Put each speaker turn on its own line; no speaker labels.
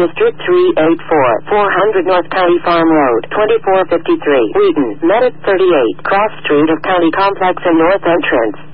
District 384, 400 North County Farm Road, 2453, Wheaton, Medic 38, Cross Street of County Complex and North Entrance.